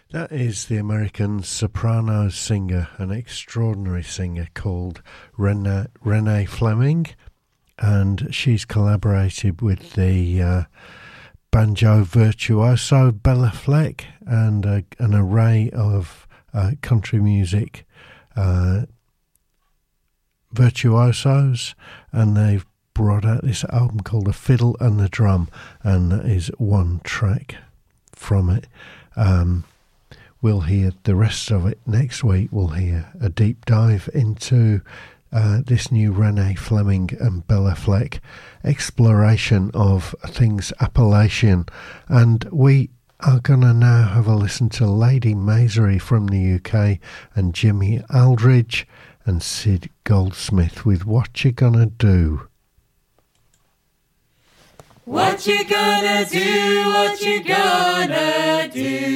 That is the American soprano singer, an extraordinary singer called Renee Fleming, and she's collaborated with the banjo virtuoso Bella Fleck and an array of country music virtuosos, and they've brought out this album called The Fiddle and the Drum, and that is one track from it. We'll hear the rest of it next week. We'll hear a deep dive into this new Renee Fleming and Bella Fleck exploration of things Appalachian. And we are going to now have a listen to Lady Masery from the UK and Jimmy Aldridge and Sid Goldsmith with What You Gonna Do. What you gonna do, what you gonna do?